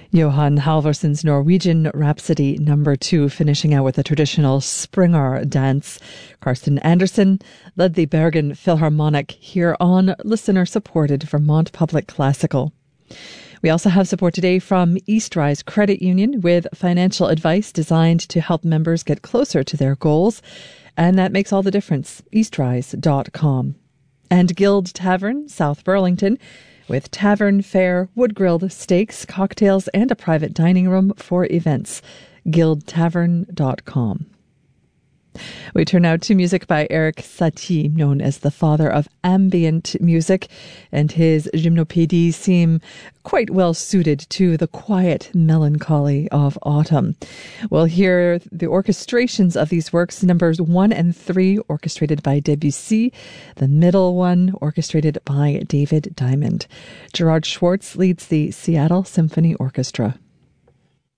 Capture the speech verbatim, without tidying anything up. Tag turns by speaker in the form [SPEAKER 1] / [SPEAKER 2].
[SPEAKER 1] Johan Halvorsson's Norwegian Rhapsody number two, finishing out with a traditional Springer dance. Karsten Andersen led the Bergen Philharmonic here on listener-supported Vermont Public Classical. We also have support today from Eastrise Credit Union with financial advice designed to help members get closer to their goals. And that makes all the difference. eastrise dot com. And Guild Tavern, South Burlington, with tavern fare, wood-grilled steaks, cocktails, and a private dining room for events. guild tavern dot com. We turn now to music by Erik Satie, known as the father of ambient music, and his gymnopédies seem quite well suited to the quiet melancholy of autumn. We'll hear the orchestrations of these works, numbers one and three orchestrated by Debussy, the middle one orchestrated by David Diamond. Gerard Schwartz leads the Seattle Symphony Orchestra.